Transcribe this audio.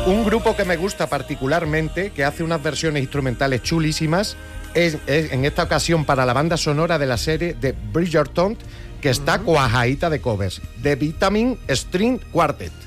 Un grupo que me gusta particularmente, que hace unas versiones instrumentales chulísimas, es en esta ocasión para la banda sonora de la serie de Bridgerton, que está cuajadita de covers, The Vitamin String Quartet.